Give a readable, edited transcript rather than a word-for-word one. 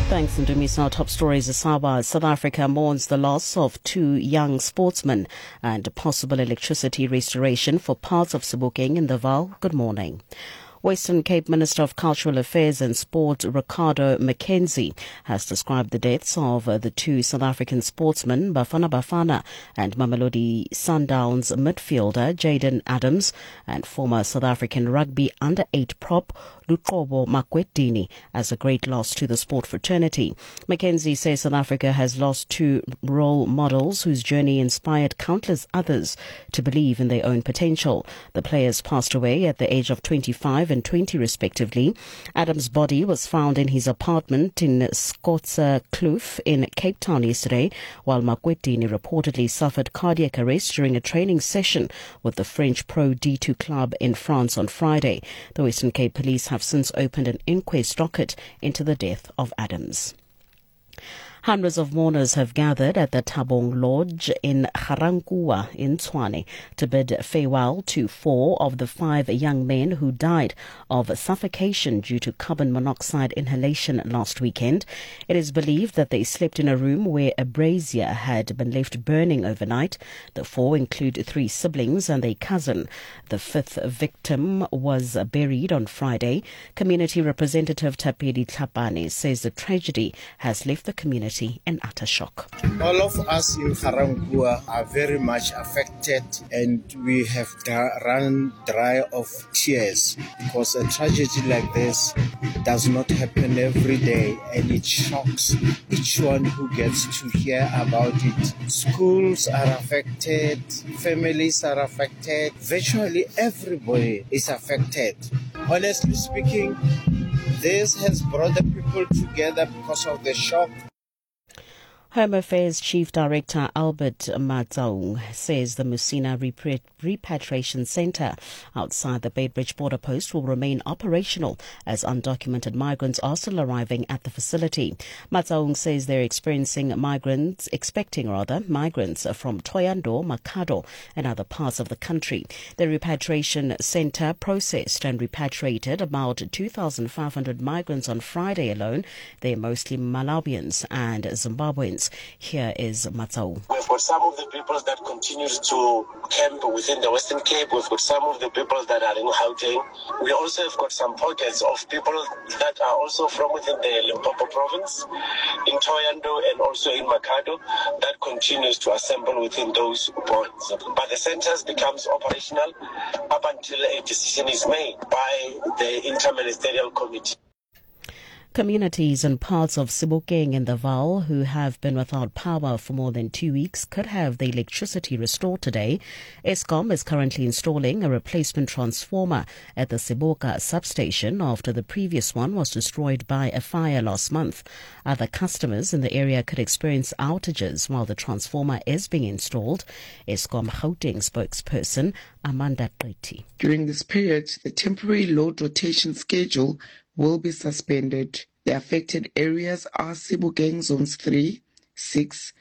Thanks, Ndumis. Now, top stories. South Africa mourns the loss of two young sportsmen and possible electricity restoration for parts of Sebokeng in the Vaal. Good morning. Western Cape Minister of Cultural Affairs and Sport, Ricardo Mackenzie, has described the deaths of the two South African sportsmen, Bafana Bafana and Mamelodi Sundowns midfielder Jayden Adams, and former South African rugby under-8 prop Luqobo Makwetini, as a great loss to the sport fraternity. Mackenzie says South Africa has lost two role models whose journey inspired countless others to believe in their own potential. The players passed away at the age of 25 and 20 respectively. Adams' body was found in his apartment in Skotse Kloof in Cape Town yesterday, while Makwetini reportedly suffered cardiac arrest during a training session with the French Pro D2 club in France on Friday. The Western Cape Police have since opened an inquest docket into the death of Adams. Hundreds of mourners have gathered at the Thabong Lodge in Ga-Rankuwa in Tshwane to bid farewell to 4 of the 5 young men who died of suffocation due to carbon monoxide inhalation last weekend. It is believed that they slept in a room where a brazier had been left burning overnight. The 4 include 3 siblings and a cousin. The 5th victim was buried on Friday. Community representative Tapedi Tlhapane says the tragedy has left the community in utter shock. All of us in Ga-Rankuwa are very much affected, and we have run dry of tears because a tragedy like this does not happen every day, and it shocks each one who gets to hear about it. Schools are affected, families are affected, virtually everybody is affected. Honestly speaking, this has brought the people together because of the shock. Home Affairs Chief Director Albert Matsaung says the Musina Repatriation Centre outside the Beitbridge border post will remain operational as undocumented migrants are still arriving at the facility. Matsaung says they're expecting migrants from Thohoyandou, Makhado and other parts of the country. The repatriation centre processed and repatriated about 2,500 migrants on Friday alone. They're mostly Malawians and Zimbabweans. Here is Matsaung. We've got some of the people that continue to camp within the Western Cape. We've got some of the people that are in Gauteng. We also have got some pockets of people that are also from within the Limpopo province, in Thohoyandou and also in Makhado, that continues to assemble within those points. But the centers becomes operational up until a decision is made by the Interministerial Committee. Communities in parts of Sebokeng and the Vaal who have been without power for more than 2 weeks could have the electricity restored today. Eskom is currently installing a replacement transformer at the Seboka substation after the previous one was destroyed by a fire last month. Other customers in the area could experience outages while the transformer is being installed. Eskom Gauteng spokesperson Amanda Qeti. During this period, the temporary load rotation schedule will be suspended. The affected areas are Sebokeng Zones 3, 6,